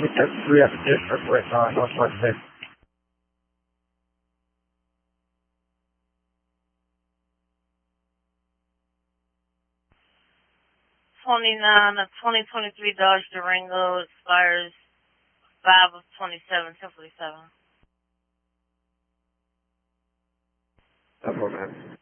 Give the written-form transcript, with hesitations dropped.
We have a different with what's this? 2023 Dodge Durango expires 5 of 27, 1047. That's what, man.